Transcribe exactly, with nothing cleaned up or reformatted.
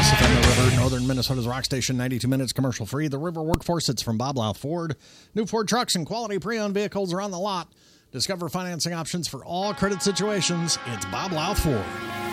Kiss F M, the River, Northern Minnesota's rock station, ninety-two minutes commercial free. The River Workforce, it's from Bob Louth Ford. New Ford trucks and quality pre-owned vehicles are on the lot. Discover financing options for all credit situations. It's Bob Louth Ford.